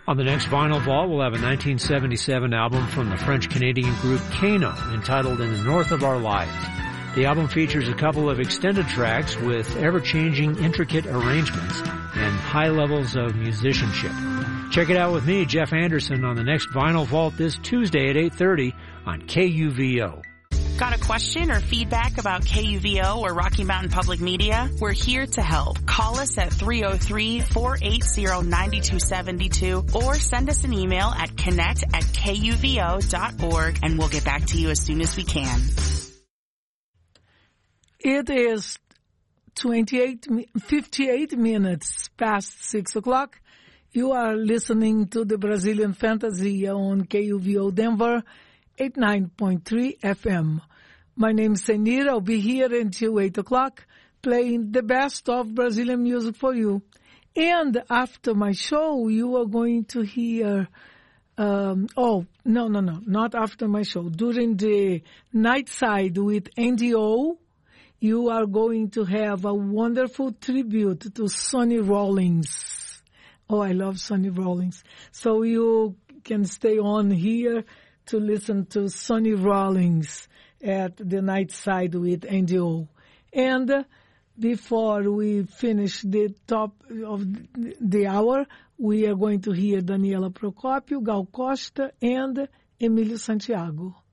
On the next Vinyl Vault, we'll have a 1977 album from the French-Canadian group Kano entitled In the North of Our Lives. The album features a couple of extended tracks with ever-changing, intricate arrangements and high levels of musicianship. Check it out with me, Jeff Anderson, on the next Vinyl Vault this Tuesday at 8:30 on KUVO. Got a question or feedback about KUVO or Rocky Mountain Public Media? We're here to help. Call us at 303-480-9272 or send us an email at connect@kuvo.org and we'll get back to you as soon as we can. It is 58 minutes past 6 o'clock. You are listening to the Brazilian Fantasy on KUVO Denver, 89.3 FM. My name is Senir. I'll be here until 8 o'clock playing the best of Brazilian music for you. And after my show, you are going to hear, not after my show. During the night side with Andy O, you are going to have a wonderful tribute to Sonny Rollins. Oh, I love Sonny Rollins. So you can stay on here to listen to Sonny Rollins at the night side with Andy O. And before we finish the top of the hour, we are going to hear Daniela Procópio, Gal Costa, and Emílio Santiago.